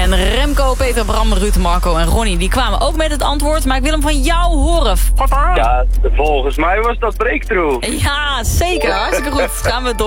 En Remco, Peter, Bram, Ruud, Marco en Ronnie, die kwamen ook met het antwoord. Maar ik wil hem van jou horen. Ja, volgens mij was dat Breakthrough. Ja, zeker. Hartstikke goed. Gaan we door.